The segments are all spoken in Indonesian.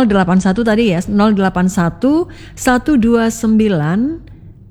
081 tadi ya, 081 129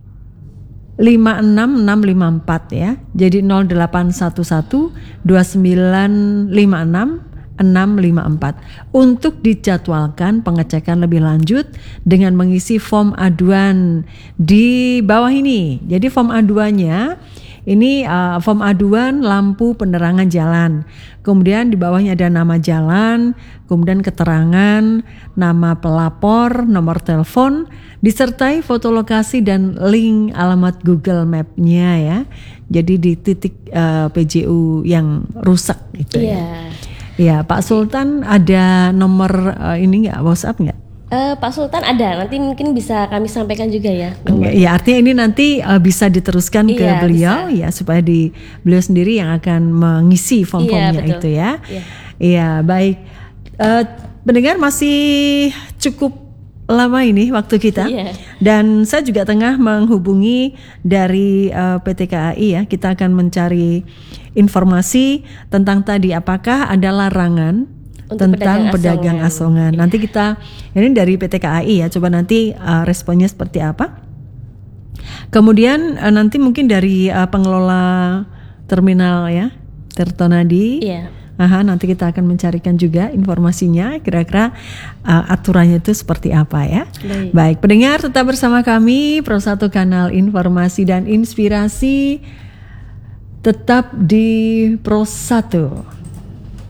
56654 ya. Jadi 0811 2956 654 untuk dijadwalkan pengecekan lebih lanjut dengan mengisi form aduan di bawah ini. Jadi form aduannya ini form aduan lampu penerangan jalan. Kemudian di bawahnya ada nama jalan, kemudian keterangan, nama pelapor, nomor telepon, disertai foto lokasi dan link alamat Google Map-nya ya. Jadi di titik PJU yang rusak gitu ya. Ya, Pak Sultan ada nomor ini nggak, WhatsApp nggak? Pak Sultan ada, nanti mungkin bisa kami sampaikan juga ya. Ya, artinya ini nanti bisa diteruskan ke beliau bisa. Ya, supaya beliau sendiri yang akan mengisi form-formnya itu ya. Iya, baik. Pendengar masih cukup lama ini waktu kita, dan saya juga tengah menghubungi dari PT KAI ya. Kita akan mencari informasi tentang tadi apakah ada larangan untuk tentang pedagang asongan. Nanti kita ini dari PT KAI ya, coba nanti responnya seperti apa. Kemudian nanti mungkin dari pengelola terminal ya, Tirtonadi. Nanti kita akan mencarikan juga informasinya, kira-kira aturannya itu seperti apa ya. Baik, pendengar tetap bersama kami, Pro 1 Kanal Informasi dan Inspirasi, tetap di Pro 1.